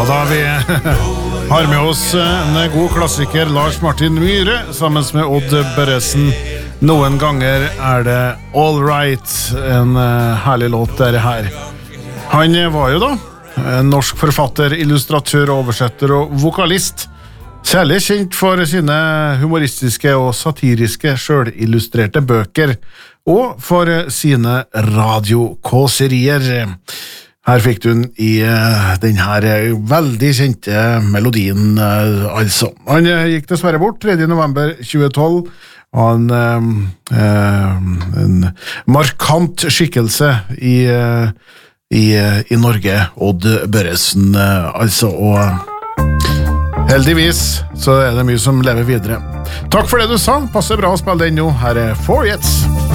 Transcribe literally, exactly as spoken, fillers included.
da vi har med oss en god klassiker, Lars Martin Myhre, sammen med Odd Børresen. Noen ganger er det All Right, en herlig låt der her. Han var jo da en norsk forfatter, illustratør, oversetter og vokalist. Særlig kjent for sine humoristiske og satiriske selvillustrerte bøker, og for sine radiokåserier. Her fikk du den i den her veldig kjente melodien, altså. Han gikk dessverre bort tredje november tjuetolv, og han eh, en markant skikkelse i, i, i Norge, Odd Børresen, altså, og heldigvis så er det mye som lever videre. Takk for det du sa, passer bra å spille den nå. Her er Four Jets.